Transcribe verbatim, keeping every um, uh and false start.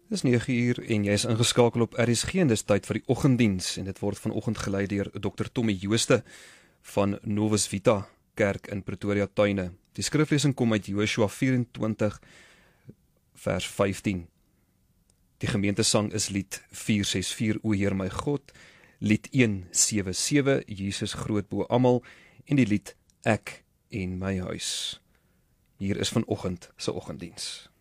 Dis nege uur en jy is ingeskakel op R S G en dis tyd vir die oggenddiens en dit word vanoggend gelei deur dokter Tommy Jooste van Novus Vita Kerk in Pretoria Tuine. Die skriflesing kom uit Joshua vyf-en-twintig vers vyftien. Die gemeentesang is lied vier ses vier O Heer my God, lied een sewe sewe Jesus groot bo almal en die lied Ek en my huis. Hier is vanoggend se oggenddiens.